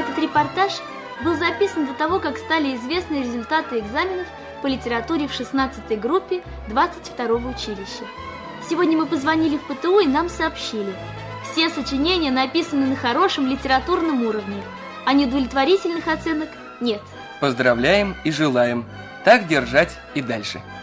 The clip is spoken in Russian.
Этот репортаж был записан до того, как стали известны результаты экзаменов по литературе в 16-й группе 22-го училища. Сегодня мы позвонили в ПТУ, и нам сообщили: все сочинения написаны на хорошем литературном уровне, а неудовлетворительных оценок нет. Поздравляем и желаем так держать и дальше.